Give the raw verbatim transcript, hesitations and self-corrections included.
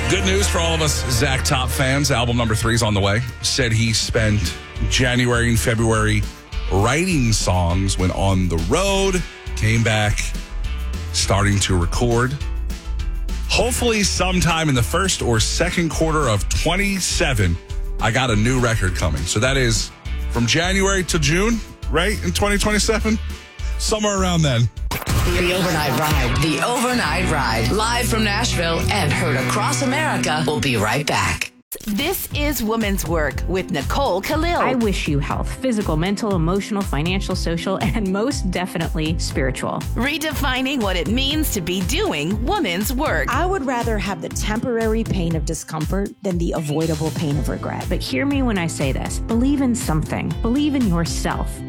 Good news for all of us Zach Top fans. Album number three is on the way. Said he spent January and February writing songs, went on the road, came back, starting to record. Hopefully sometime in the first or second quarter of twenty-seven, I got a new record coming. So that is from January to June, right, in twenty twenty-seven? Somewhere around then. The Overnight Ride. The Overnight Ride. Live from Nashville and heard across America. We'll be right back. This is Woman's Work with Nicole Khalil. I wish you health, physical, mental, emotional, financial, social, and most definitely spiritual. Redefining what it means to be doing woman's work. I would rather have the temporary pain of discomfort than the avoidable pain of regret. But hear me when I say this. Believe in something. Believe in yourself.